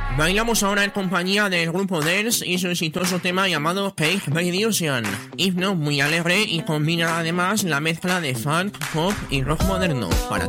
Bailamos ahora en compañía del grupo Dance y su exitoso tema llamado Cake Illusion, himno muy alegre y combina además la mezcla de funk, pop y rock moderno. Para